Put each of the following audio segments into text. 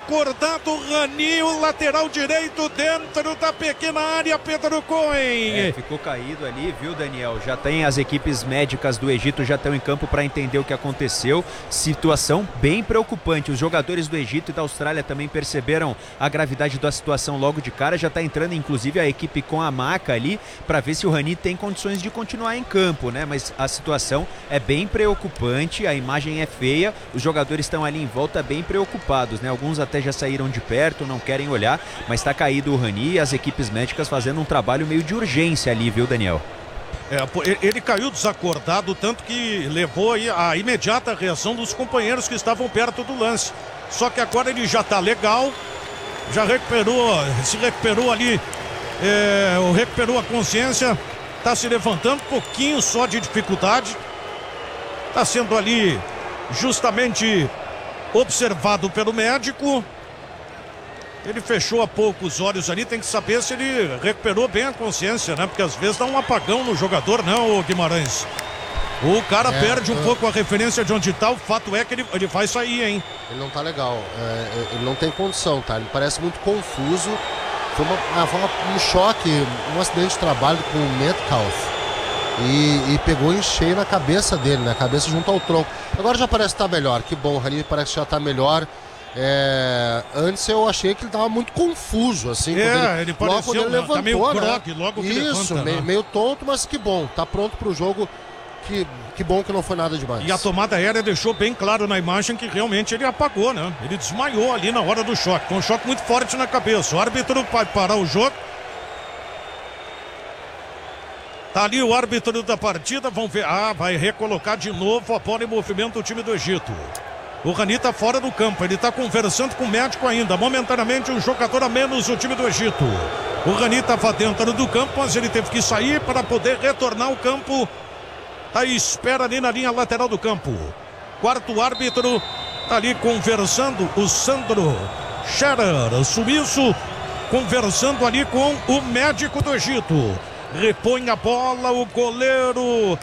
desacordado Rani, o lateral direito dentro da pequena área, Pedro Cohen. Ficou caído ali, viu, Daniel? Já tem as equipes médicas do Egito, já estão em campo para entender o que aconteceu. Situação bem preocupante. Os jogadores do Egito e da Austrália também perceberam a gravidade da situação logo de cara. Já está entrando, inclusive, a equipe com a maca ali para ver se o Rani tem condições de continuar em campo, né? Mas a situação é bem preocupante, a imagem é feia, os jogadores estão ali em volta bem preocupados, né? Alguns até já saíram de perto, não querem olhar, mas está caído o Rani e as equipes médicas fazendo um trabalho meio de urgência ali, viu, Daniel? Ele caiu desacordado, tanto que levou a imediata reação dos companheiros que estavam perto do lance. Só que agora ele já está legal, já se recuperou ali, recuperou a consciência, está se levantando, um pouquinho só de dificuldade, está sendo ali justamente observado pelo médico. Ele fechou há pouco os olhos ali, tem que saber se ele recuperou bem a consciência, né? Porque às vezes dá um apagão no jogador, né, o Guimarães? O cara perde um pouco a referência de onde tá, o fato é que ele vai sair, hein? Ele não tá legal, ele não tem condição, tá? Ele parece muito confuso. Foi um choque, um acidente de trabalho com o Metcalf. E pegou em cheio na cabeça dele, né? Cabeça junto ao tronco. Agora já parece estar melhor, que bom, o Rani parece que já tá melhor. Antes eu achei que ele tava muito confuso, assim. Ele pareceu, logo ele levantou, tá meio croque, né? logo que isso, levanta, meio tonto, mas que bom, tá pronto pro jogo. Que bom que não foi nada demais. E a tomada aérea deixou bem claro na imagem que realmente ele apagou, né? Ele desmaiou ali na hora do choque, com um choque muito forte na cabeça. O árbitro vai parar o jogo. Tá ali o árbitro da partida, vamos ver. Vai recolocar de novo a bola em movimento o time do Egito. O Rani tá fora do campo, ele tá conversando com o médico ainda. Momentaneamente um jogador a menos o time do Egito. O Rani tava dentro do campo, mas ele teve que sair para poder retornar ao campo. Tá à espera ali na linha lateral do campo. Quarto árbitro tá ali conversando, o Sandro Scherer, suíço, conversando ali com o médico do Egito. Repõe a bola o goleiro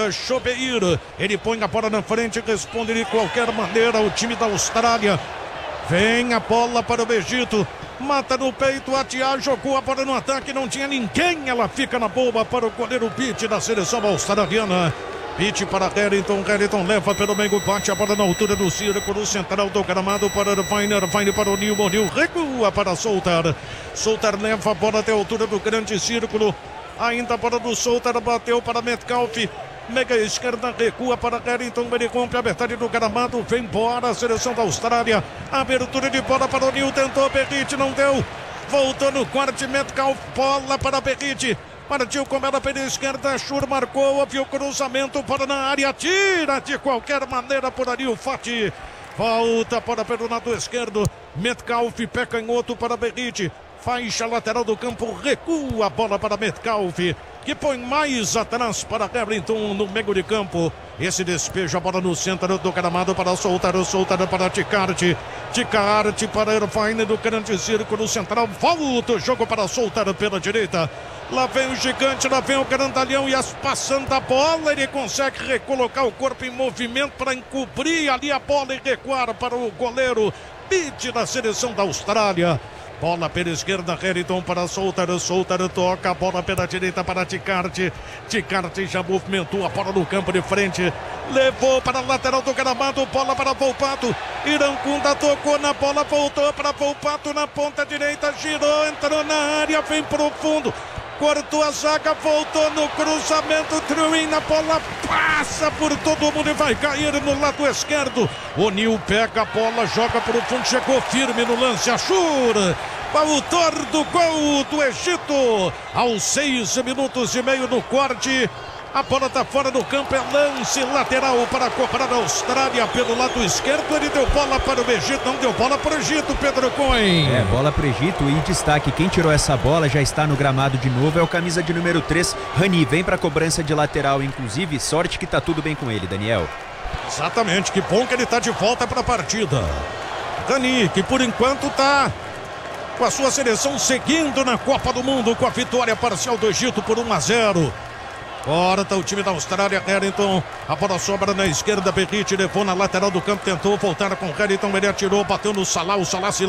Chobeir. Ele põe a bola na frente, responde de qualquer maneira o time da Austrália. Vem a bola para o Egito. Mata no peito, Atiá jogou a bola no ataque, não tinha ninguém. Ela fica na boa para o goleiro Pitt da seleção australiana. Pitt para Harrington, Harrington leva pelo meio, bate a bola na altura do círculo central do gramado para Weiner, Weiner para o Nil, recua para Soltar. Soltar leva a bola até a altura do grande círculo. Ainda a bola do Soltar, bateu para Metcalf. Mega esquerda, recua para Harrington, ele rompe a metade do gramado, vem embora a seleção da Austrália. Abertura de bola para o Nil, tentou Berrit, não deu. Voltou no corte, Metcalf, bola para Berrit. Partiu com ela pela esquerda, Schur marcou, houve o cruzamento para na área, tira de qualquer maneira por ali o Fati. Volta para pelo lado esquerdo, Metcalf, pé canhoto para Berrit. Faixa lateral do campo, recua a bola para Metcalf, que põe mais atrás para Harrington no meio de campo. Esse despeja a bola no centro do gramado para Soltar para Ticarte. Ticarte para Irvine do grande círculo central. Volta o jogo para Soltar pela direita. Lá vem o gigante, lá vem o grandalhão e passando a bola, ele consegue recolocar o corpo em movimento para encobrir ali a bola e recuar para o goleiro Pitt da seleção da Austrália. Bola pela esquerda, Harrington para Soltar toca a bola pela direita para Ticarte. Ticarte já movimentou a bola no campo de frente, levou para a lateral do gramado, bola para Volpato. Irancunda tocou na bola, voltou para Volpato na ponta direita, girou, entrou na área, vem profundo. Cortou a zaga, voltou no cruzamento, Truin, a bola passa por todo mundo e vai cair no lado esquerdo. O Nil pega a bola, joga para o fundo, chegou firme no lance, Ashur, autor do gol do Egito, aos 6 minutos e meio no corte. A bola está fora do campo, é lance lateral para cobrar a Austrália pelo lado esquerdo. Ele deu bola para o Egito, não deu bola para o Egito, Pedro Cohen. Bola para o Egito e destaque, quem tirou essa bola já está no gramado de novo, é o camisa de número 3, Rani, vem para a cobrança de lateral, inclusive, sorte que está tudo bem com ele, Daniel. Exatamente, que bom que ele está de volta para a partida. Rani, que por enquanto está com a sua seleção seguindo na Copa do Mundo com a vitória parcial do Egito por 1-0. Agora tá o time da Austrália, Harrington, a bola sobra na esquerda, Berrit levou na lateral do campo, tentou voltar com Harrington, ele atirou, bateu no Salah, o Salah se